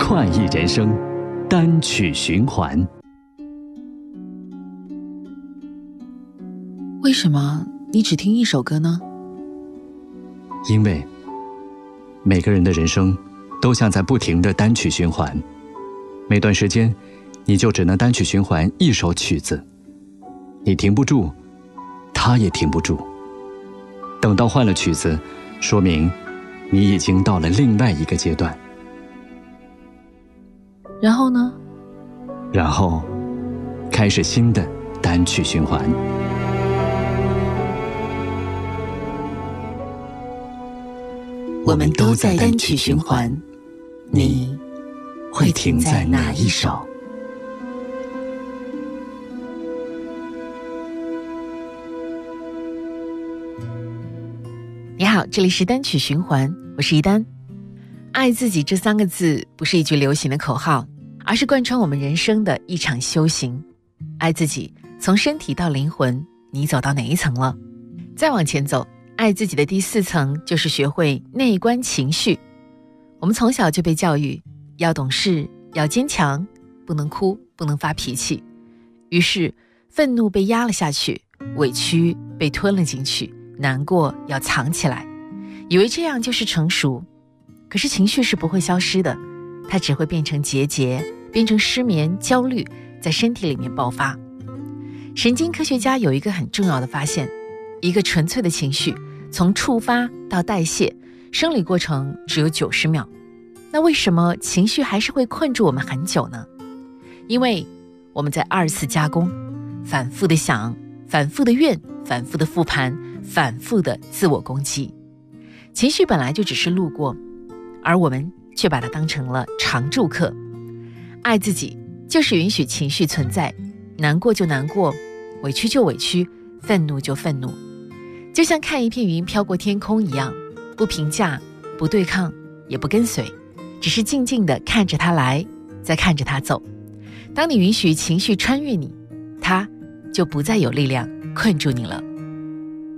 快意人生，单曲循环。 为什么你只听一首歌呢？ 因为每个人的人生都像在不停的单曲循环，每段时间你就只能单曲循环一首曲子，你停不住，他也停不住。等到换了曲子，说明你已经到了另外一个阶段。 然后呢？ 然后开始新的单曲循环。 我们都在单曲循环，你会停在哪一首？你好，这里是单曲循环，我是一丹。爱自己这3个字不是一句流行的口号，而是贯穿我们人生的一场修行。爱自己，从身体到灵魂，你走到哪一层了？再往前走，爱自己的第4层就是学会内观情绪。我们从小就被教育要懂事，要坚强，不能哭，不能发脾气。于是愤怒被压了下去，委屈被吞了进去，难过要藏起来，以为这样就是成熟。可是情绪是不会消失的，它只会变成结节，变成失眠、焦虑，在身体里面爆发。神经科学家有一个很重要的发现，一个纯粹的情绪从触发到代谢，生理过程只有90秒。那为什么情绪还是会困住我们很久呢？因为我们在2次加工，反复的想，反复的怨，反复的复盘，反复的自我攻击。情绪本来就只是路过，而我们却把它当成了常住客。爱自己就是允许情绪存在，难过就难过，委屈就委屈，愤怒就愤怒，就像看一片云飘过天空一样，不评价，不对抗，也不跟随，只是静静地看着它来，再看着它走。当你允许情绪穿越你，它就不再有力量困住你了。